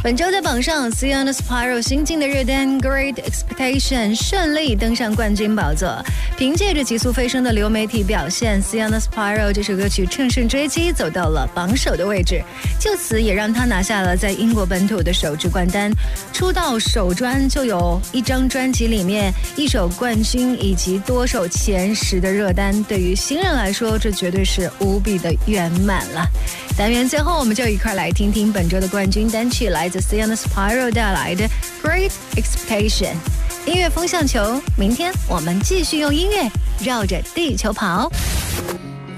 本周在榜上 Sia and Spyro 新晋的热单 Great Expectation 顺利登上冠军宝座。凭借着急速飞升的流媒体表现， Sia and Spyro 这首歌曲乘胜追击，走到了榜首的位置，就此也让他拿下了在英国本土的首支冠单。出道首专就有一张专辑里面一首冠军以及多首前10的热单，对于新人来说，这绝对是无比的圆满了。单元最后，我们就一块来听听本周的冠军单曲，来自 Sia and Spyro 带来的 Great Expectation。 音乐风向球，明天我们继续用音乐绕着地球跑。